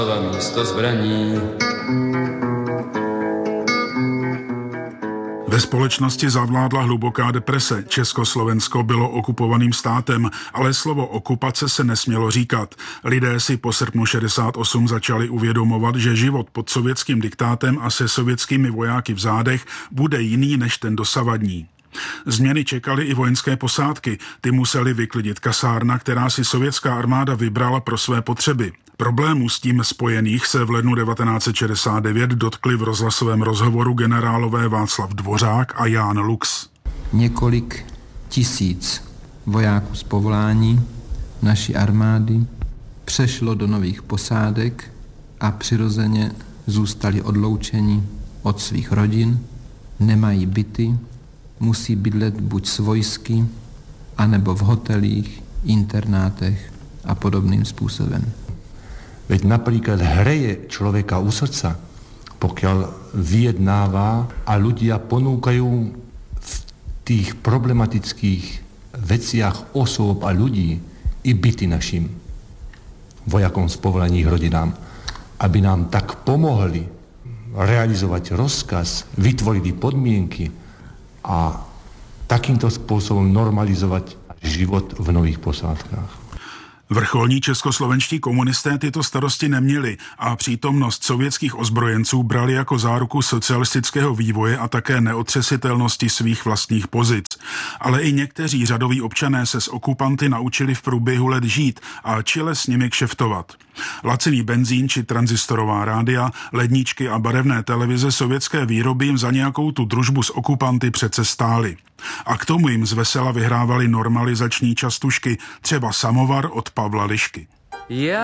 Místo zbraní. Ve společnosti zavládla hluboká deprese. Československo bylo okupovaným státem, ale slovo okupace se nesmělo říkat. Lidé si po srpnu 68 začali uvědomovat, že život pod sovětským diktátem a se sovětskými vojáky v zádech bude jiný než ten dosavadní. Změny čekaly i vojenské posádky. Ty musely vyklidit kasárna, která si sovětská armáda vybrala pro své potřeby. Problémů s tím spojených se v lednu 1969 dotkli v rozhlasovém rozhovoru generálové Václav Dvořák a Jan Lux. Několik tisíc vojáků z povolání naší armády přešlo do nových posádek a přirozeně zůstali odloučeni od svých rodin, nemají byty, musí bydlet buď s vojsky, anebo v hotelích, internátech a podobným způsobem. Veď napríklad hreje človeka u srdca, pokiaľ vyjednáva a ľudia ponúkajú v tých problematických veciach osôb a ľudí i byty našim vojakom z povolaných rodinám, aby nám tak pomohli realizovať rozkaz, vytvorili podmienky a takýmto spôsobom normalizovať život v nových posádkách. Vrcholní českoslovenští komunisté tyto starosti neměli a přítomnost sovětských ozbrojenců brali jako záruku socialistického vývoje a také neotřesitelnosti svých vlastních pozic. Ale i někteří řadoví občané se s okupanty naučili v průběhu let žít a čile s nimi kšeftovat. Laciný benzín či tranzistorová rádia, ledničky a barevné televize sovětské výroby jim za nějakou tu družbu s okupanty přece stály. A k tomu jim zvesela vyhrávali normalizační častušky, třeba samovar od Pavla Lišky.